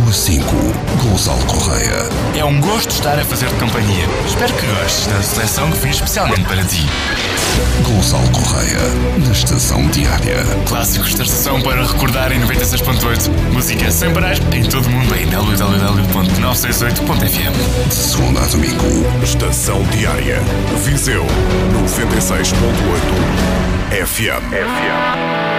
5, Gonçalo Correia. É um gosto estar a fazer-te companhia. Espero que gostes da seleção que fiz especialmente para ti. Gonçalo Correia, na Estação Diária. Clássicos da estação para recordar em 96.8. Música sem parar em todo o mundo em www.968.fm. De segunda a domingo. Estação Diária. Viseu 96.8 FM.